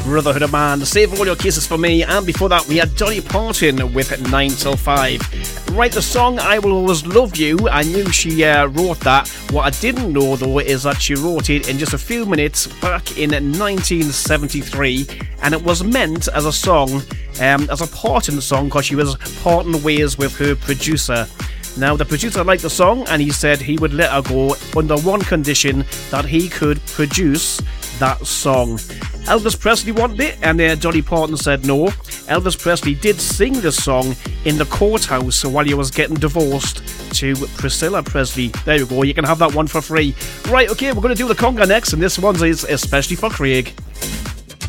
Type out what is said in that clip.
Brotherhood of Man, Save All Your Kisses for Me, and before that we had Dolly Parton with 9 Till 5. Right, the song I Will Always Love You, I knew she wrote that. What I didn't know though is that she wrote it in just a few minutes back in 1973, and it was meant as a song, as a parting song, because she was parting ways with her producer. Now, the producer liked the song and he said he would let her go under one condition, that he could produce that song. Elvis Presley wanted it, and Dolly Parton said no. Elvis Presley did sing this song in the courthouse while he was getting divorced to Priscilla Presley. There you go, you can have that one for free. Right, okay, we're going to do the conga next, and this one is especially for Craig.